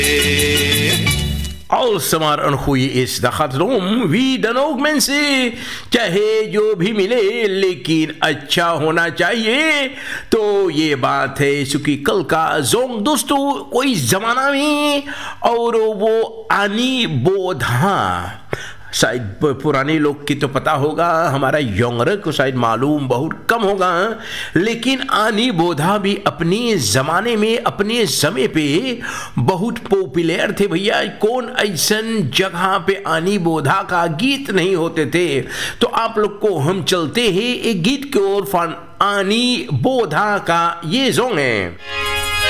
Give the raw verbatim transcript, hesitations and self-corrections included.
Als er maar een goeie is, dat gaat het om. Wie dan ook mensen, चाहे जो भी मिले लेकिन अच्छा होना चाहिए. तो ये बात है सुखी कल का जोंग. दोस्तों कोई जमाना में और वो आनी बोधा, शायद पुराने लोग की तो पता होगा, हमारा यंगर को शायद मालूम बहुत कम होगा, लेकिन आनी बोधा भी अपने ज़माने में अपने समय पे बहुत पॉपुलर थे भैया. कौन ऐसन जगह पे आनी बोधा का गीत नहीं होते थे. तो आप लोग को हम चलते हैं एक गीत की ओर. आनी बोधा का ये जोंग है.